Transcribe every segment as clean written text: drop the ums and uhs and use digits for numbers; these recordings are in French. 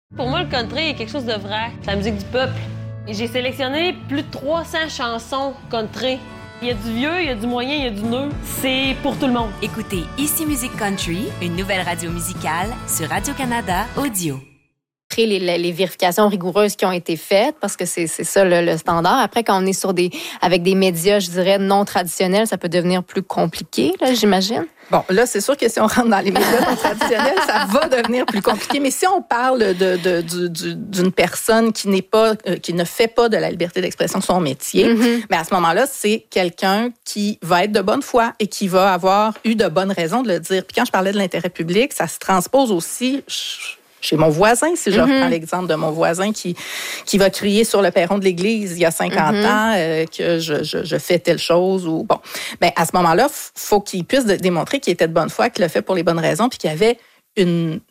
Pour moi, le country est quelque chose de vrai. C'est la musique du peuple. Et j'ai sélectionné plus de 300 chansons country. Il y a du vieux, il y a du moyen, il y a du neuf. C'est pour tout le monde. Écoutez Ici Musique Country, une nouvelle radio musicale sur Radio-Canada Audio. Les vérifications rigoureuses qui ont été faites, parce que c'est ça le standard. Après, quand on est avec des médias, je dirais, non traditionnels, ça peut devenir plus compliqué, là, j'imagine. Bon, là, c'est sûr que si on rentre dans les médias non traditionnels, ça va devenir plus compliqué. Mais si on parle d'une personne qui ne fait pas de la liberté d'expression son métier, mais à ce moment-là, c'est quelqu'un qui va être de bonne foi et qui va avoir eu de bonnes raisons de le dire. Puis quand je parlais de l'intérêt public, ça se transpose aussi chez mon voisin, si je reprends l'exemple de mon voisin qui va crier sur le perron de l'église il y a 50 ans que je fais telle chose ou bon. Ben à ce moment-là, faut qu'il puisse démontrer qu'il était de bonne foi, qu'il le fait pour les bonnes raisons, puis qu'il y avait une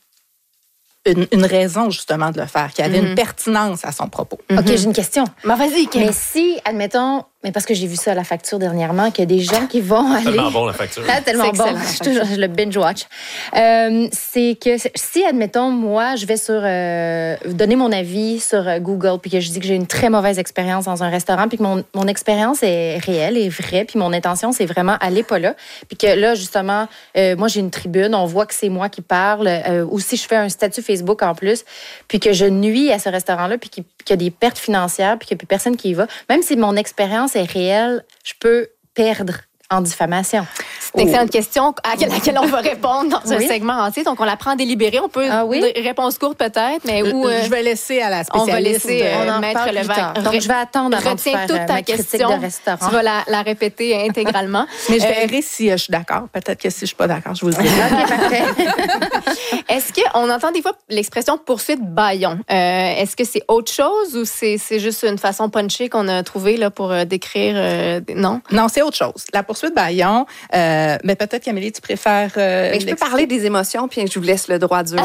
raison justement de le faire, qu'il y avait une pertinence à son propos. OK, j'ai une question. Vas-y, Kim. Mais si, admettons, mais parce que j'ai vu ça à la facture dernièrement, qu'il y a des gens qui vont aller... Tellement bon, la facture. Ah, tellement bon. Je le binge-watch. C'est que si, admettons, moi, je vais donner mon avis sur Google, puis que je dis que j'ai une très mauvaise expérience dans un restaurant, puis que mon expérience est réelle et vraie, puis mon intention, c'est vraiment aller pas là. Puis que là, justement, moi, j'ai une tribune, on voit que c'est moi qui parle, ou si je fais un statut Facebook en plus, puis que je nuis à ce restaurant-là, puis qu'il y a des pertes financières, puis qu'il n'y a plus personne qui y va, même si mon expérience est réelle, je peux perdre en diffamation. C'est une excellente question à laquelle on va répondre dans un segment entier. Donc, on la prend délibérée. On peut... Réponse courte peut-être, mais je vais laisser à la spécialiste. On va laisser Maître Levesque. Donc, je vais attendre avant de faire toute ta ma critique question. de restaurant. Tu vas la répéter intégralement. Mais je verrai si je suis d'accord. Peut-être que si je suis pas d'accord, je vous le dis. OK, parfait. Est-ce qu'on entend des fois l'expression poursuite bâillon? Est-ce que c'est autre chose ou c'est juste une façon punchée qu'on a trouvée là, pour décrire... Non? Non, c'est autre chose. La poursuite bâillon, mais peut-être qu'Amélie, tu préfères... je peux parler des émotions, puis je vous laisse le droit dur.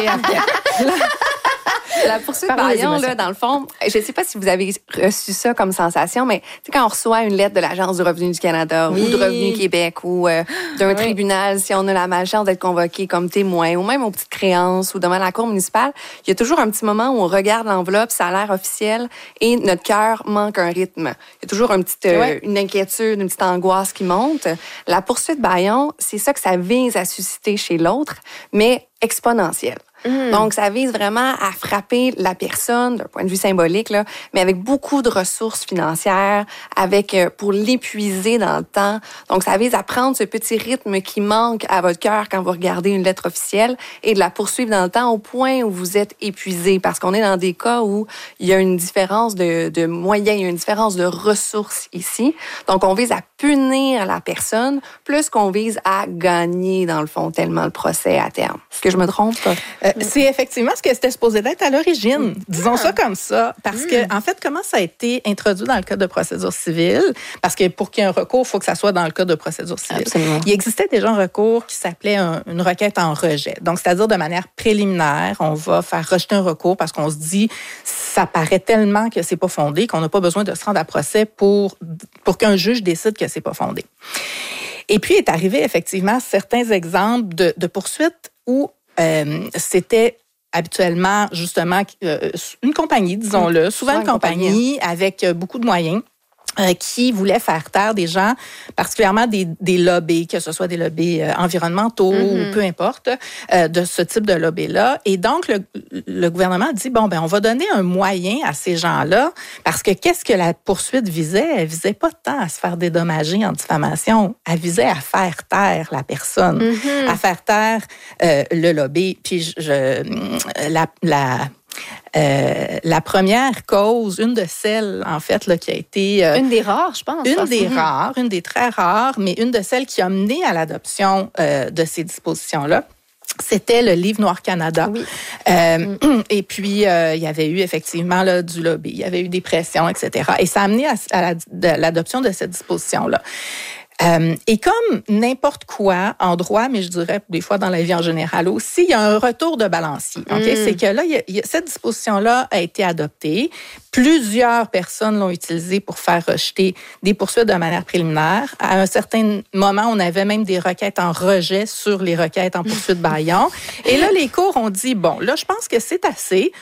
La poursuite bâillon, là, dans le fond, je ne sais pas si vous avez reçu ça comme sensation, mais quand on reçoit une lettre de l'Agence du revenu du Canada ou de Revenu Québec ou d'un tribunal, si on a la malchance d'être convoqué comme témoin ou même aux petites créances ou devant la cour municipale, il y a toujours un petit moment où on regarde l'enveloppe, ça a l'air officiel et notre cœur manque un rythme. Il y a toujours une inquiétude, une petite angoisse qui monte. La poursuite bâillon, c'est ça que ça vise à susciter chez l'autre, mais exponentielle. Donc, ça vise vraiment à frapper la personne d'un point de vue symbolique, là, mais avec beaucoup de ressources financières, pour l'épuiser dans le temps. Donc, ça vise à prendre ce petit rythme qui manque à votre cœur quand vous regardez une lettre officielle et de la poursuivre dans le temps au point où vous êtes épuisé. Parce qu'on est dans des cas où il y a une différence de moyens, il y a une différence de ressources ici. Donc, on vise à punir la personne plus qu'on vise à gagner, dans le fond, tellement le procès à terme. Est-ce que je me trompe? C'est effectivement ce que c'était supposé d'être à l'origine. Disons ça comme ça. Parce que, en fait, comment ça a été introduit dans le Code de procédure civile? Parce que pour qu'il y ait un recours, il faut que ça soit dans le Code de procédure civile. Absolument. Il existait déjà un recours qui s'appelait une requête en rejet. Donc, c'est-à-dire de manière préliminaire, on va faire rejeter un recours parce qu'on se dit, ça paraît tellement que c'est pas fondé qu'on n'a pas besoin de se rendre à procès pour qu'un juge décide que c'est pas fondé. Et puis, est arrivé effectivement certains exemples de poursuites où c'était habituellement, justement, une compagnie, disons-le, souvent une compagnie avec beaucoup de moyens, qui voulait faire taire des gens, particulièrement des lobbies, que ce soit des lobbies environnementaux ou peu importe, de ce type de lobby-là. Et donc, le gouvernement a dit, on va donner un moyen à ces gens-là, parce que qu'est-ce que la poursuite visait? Elle visait pas tant à se faire dédommager en diffamation, elle visait à faire taire la personne, à faire taire le lobby. Puis la première cause, une de celles, en fait, là, qui a été... une des rares, je pense. Une des très rares, mais une de celles qui a mené à l'adoption de ces dispositions-là. C'était le Livre Noir Canada. Oui. Et puis, il y avait eu effectivement là, du lobby, il y avait eu des pressions, etc. Et ça a amené à l'adoption de cette disposition-là. Et comme n'importe quoi en droit, mais je dirais des fois dans la vie en général aussi, il y a un retour de balancier. Okay? C'est que là, cette disposition-là a été adoptée. Plusieurs personnes l'ont utilisée pour faire rejeter des poursuites de manière préliminaire. À un certain moment, on avait même des requêtes en rejet sur les requêtes en poursuite bâillon. Et là, les cours ont dit, là, je pense que c'est assez.